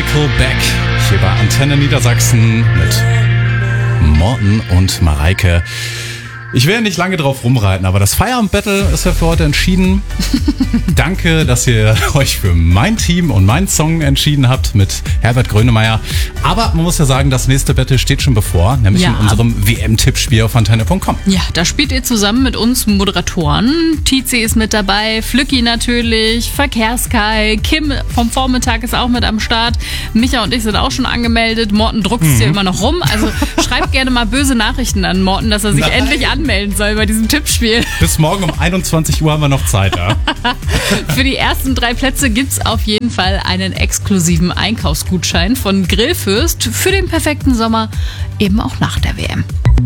Nickelback hier bei Antenne Niedersachsen mit Morten und Mareike. Ich will ja nicht lange drauf rumreiten, aber das Feierabend-Battle ist ja für heute entschieden. Danke, dass ihr euch für mein Team und meinen Song entschieden habt mit Herbert Grönemeyer. Aber man muss ja sagen, das nächste Battle steht schon bevor, nämlich in unserem WM-Tippspiel auf antenne.com. Ja, da spielt ihr zusammen mit uns Moderatoren. Tizi ist mit dabei, Flücki natürlich, Verkehrskai, Kim vom Vormittag ist auch mit am Start. Micha und ich sind auch schon angemeldet. Morten druckst hier immer noch rum. Also schreibt gerne mal böse Nachrichten an Morten, dass er sich endlich anmelden soll bei diesem Tippspiel. Bis morgen um 21 Uhr haben wir noch Zeit, ja? Für die ersten 3 Plätze gibt's auf jeden Fall einen exklusiven Einkaufsgutschein von Grillfürst für den perfekten Sommer, eben auch nach der WM.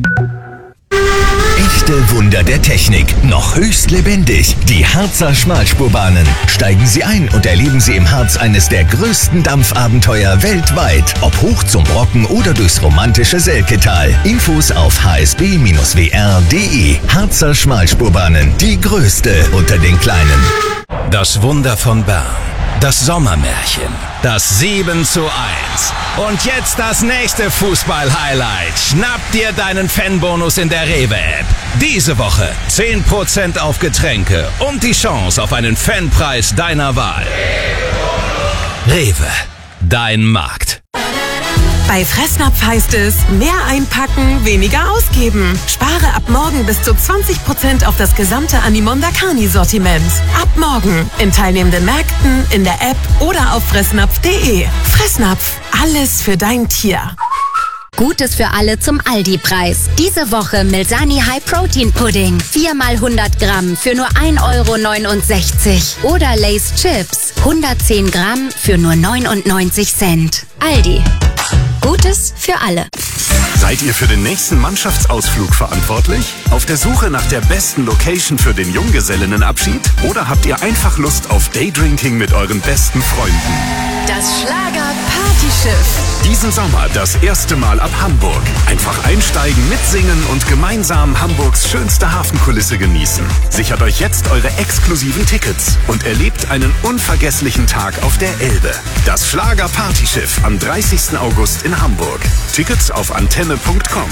Echte Wunder der Technik, noch höchst lebendig. Die Harzer Schmalspurbahnen. Steigen Sie ein und erleben Sie im Harz eines der größten Dampfabenteuer weltweit. Ob hoch zum Brocken oder durchs romantische Selketal. Infos auf hsb-wr.de. Harzer Schmalspurbahnen, die größte unter den kleinen. Das Wunder von Bern. Das Sommermärchen. Das 7:1. Und jetzt das nächste Fußball-Highlight. Schnapp dir deinen Fanbonus in der Rewe-App. Diese Woche 10% auf Getränke und die Chance auf einen Fanpreis deiner Wahl. Rewe, dein Markt. Bei Fressnapf heißt es, mehr einpacken, weniger ausgeben. Spare ab morgen bis zu 20% auf das gesamte Animonda Carni-Sortiment. Ab morgen in teilnehmenden Märkten, in der App oder auf fressnapf.de. Fressnapf, alles für dein Tier. Gutes für alle zum Aldi-Preis. Diese Woche Milsani High Protein Pudding. 4 mal 100 Gramm für nur 1,69 €. Oder Lay's Chips. 110 Gramm für nur 99 Cent. Aldi. Gutes für alle. Seid ihr für den nächsten Mannschaftsausflug verantwortlich? Auf der Suche nach der besten Location für den Junggesellinnenabschied? Oder habt ihr einfach Lust auf Daydrinking mit euren besten Freunden? Das Schlager-Partyschiff. Diesen Sommer das erste Mal ab Hamburg. Einfach einsteigen, mitsingen und gemeinsam Hamburgs schönste Hafenkulisse genießen. Sichert euch jetzt eure exklusiven Tickets und erlebt einen unvergesslichen Tag auf der Elbe. Das Schlager-Partyschiff am 30. August in Hamburg. Tickets auf antenne.com.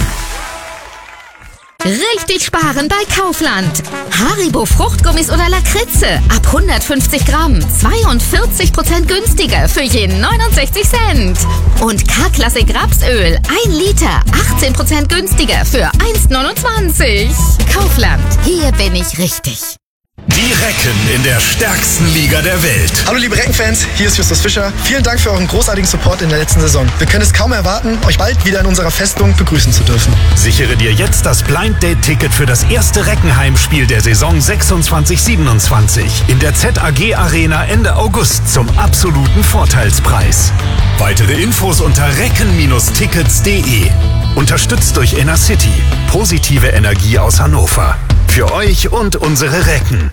Richtig sparen bei Kaufland. Haribo Fruchtgummis oder Lakritze ab 150 Gramm. 42% günstiger für jeden 69 Cent. Und K-Klassik Rapsöl 1 Liter. 18% günstiger für 1,29. Kaufland. Hier bin ich richtig. Die Recken in der stärksten Liga der Welt. Hallo liebe Reckenfans, hier ist Justus Fischer. Vielen Dank für euren großartigen Support in der letzten Saison. Wir können es kaum erwarten, euch bald wieder in unserer Festung begrüßen zu dürfen. Sichere dir jetzt das Blind Date Ticket für das erste Reckenheimspiel der Saison 26/27 in der ZAG Arena Ende August zum absoluten Vorteilspreis. Weitere Infos unter recken-tickets.de. Unterstützt durch Inner City. Positive Energie aus Hannover. Für euch und unsere Recken.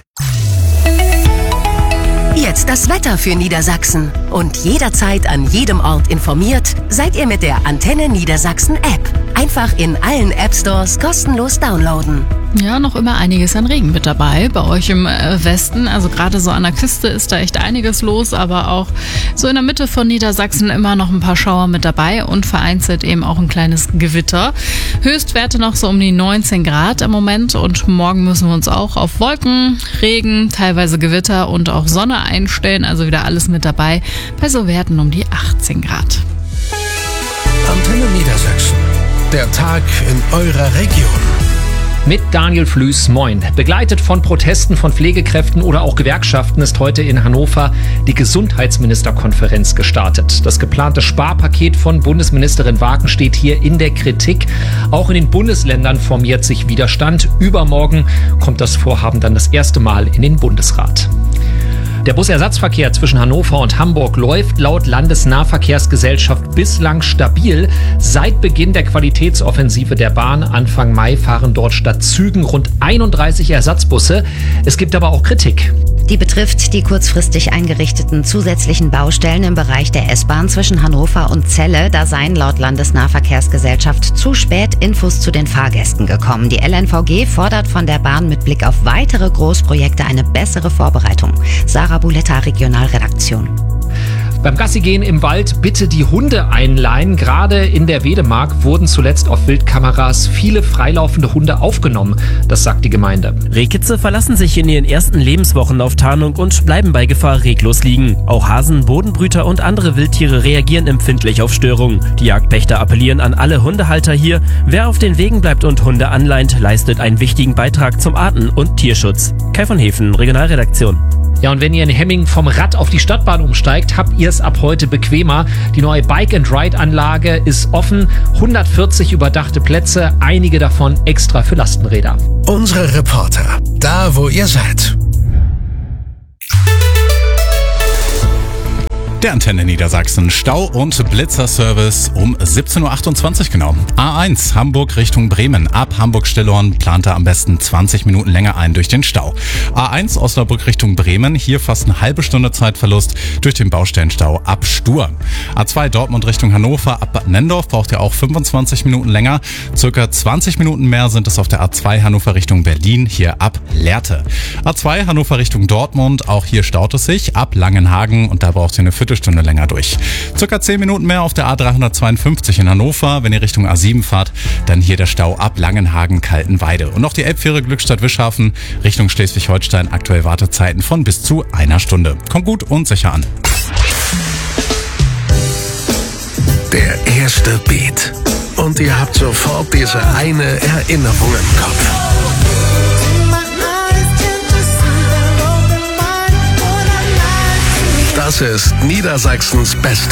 Jetzt das Wetter für Niedersachsen. Und jederzeit an jedem Ort informiert, seid ihr mit der Antenne Niedersachsen App. Einfach in allen App Stores kostenlos downloaden. Ja, noch immer einiges an Regen mit dabei bei euch im Westen. Also gerade so an der Küste ist da echt einiges los, aber auch so in der Mitte von Niedersachsen immer noch ein paar Schauer mit dabei und vereinzelt eben auch ein kleines Gewitter. Höchstwerte noch so um die 19 Grad im Moment und morgen müssen wir uns auch auf Wolken, Regen, teilweise Gewitter und auch Sonne einstellen. Also wieder alles mit dabei bei so Werten um die 18 Grad. Antenne Niedersachsen. Der Tag in eurer Region. Mit Daniel Flüß, moin. Begleitet von Protesten von Pflegekräften oder auch Gewerkschaften ist heute in Hannover die Gesundheitsministerkonferenz gestartet. Das geplante Sparpaket von Bundesministerin Wagen steht hier in der Kritik. Auch in den Bundesländern formiert sich Widerstand. Übermorgen kommt das Vorhaben dann das erste Mal in den Bundesrat. Der Busersatzverkehr zwischen Hannover und Hamburg läuft laut Landesnahverkehrsgesellschaft bislang stabil. Seit Beginn der Qualitätsoffensive der Bahn Anfang Mai fahren dort statt Zügen rund 31 Ersatzbusse. Es gibt aber auch Kritik. Die betrifft die kurzfristig eingerichteten zusätzlichen Baustellen im Bereich der S-Bahn zwischen Hannover und Celle. Da seien laut Landesnahverkehrsgesellschaft zu spät Infos zu den Fahrgästen gekommen. Die LNVG fordert von der Bahn mit Blick auf weitere Großprojekte eine bessere Vorbereitung. Sarah Buletta, Regionalredaktion. Beim Gassigehen im Wald bitte die Hunde einleihen. Gerade in der Wedemark wurden zuletzt auf Wildkameras viele freilaufende Hunde aufgenommen. Das sagt die Gemeinde. Rehkitze verlassen sich in ihren ersten Lebenswochen auf Tarnung und bleiben bei Gefahr reglos liegen. Auch Hasen, Bodenbrüter und andere Wildtiere reagieren empfindlich auf Störungen. Die Jagdpächter appellieren an alle Hundehalter hier: Wer auf den Wegen bleibt und Hunde anleint, leistet einen wichtigen Beitrag zum Arten- und Tierschutz. Kai von Hefen, Regionalredaktion. Ja, und wenn ihr in Hemming vom Rad auf die Stadtbahn umsteigt, habt ihr es ab heute bequemer. Die neue Bike-and-Ride-Anlage ist offen, 140 überdachte Plätze, einige davon extra für Lastenräder. Unsere Reporter, da wo ihr seid. Der Antenne Niedersachsen Stau- und Blitzerservice um 17.28 Uhr genau. A1 Hamburg Richtung Bremen. Ab Hamburg-Stillhorn plant er am besten 20 Minuten länger ein durch den Stau. A1 Osnabrück Richtung Bremen. Hier fast eine halbe Stunde Zeitverlust durch den Baustellenstau ab Stur. A2 Dortmund Richtung Hannover. Ab Bad Nendorf braucht er auch 25 Minuten länger. Circa 20 Minuten mehr sind es auf der A2 Hannover Richtung Berlin. Hier ab Lehrte. A2 Hannover Richtung Dortmund. Auch hier staut es sich ab Langenhagen und da braucht ihr eine Viertelstunde länger durch. Circa 10 Minuten mehr auf der A352 in Hannover. Wenn ihr Richtung A7 fahrt, dann hier der Stau ab Langenhagen-Kaltenweide. Und noch die Elbfähre Glückstadt-Wischhafen Richtung Schleswig-Holstein. Aktuell Wartezeiten von bis zu einer Stunde. Kommt gut und sicher an. Der erste Beat. Und ihr habt sofort diese eine Erinnerung im Kopf. Das ist Niedersachsens Beste.